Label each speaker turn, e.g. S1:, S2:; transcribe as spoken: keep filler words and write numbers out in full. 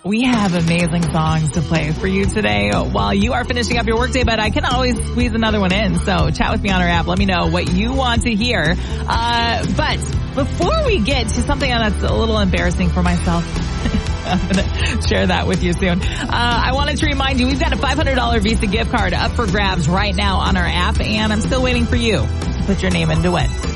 S1: We have amazing songs to play for you today while you are finishing up your workday, but I can always squeeze another one in. So chat with me on our app. Let me know what you want to hear. Uh, but before we get to something that's a little embarrassing for myself, I'm going to share that with you soon. Uh, I wanted to remind you, we've got a five hundred dollars Visa gift card up for grabs right now on our app, and I'm still waiting for you to put your name into it.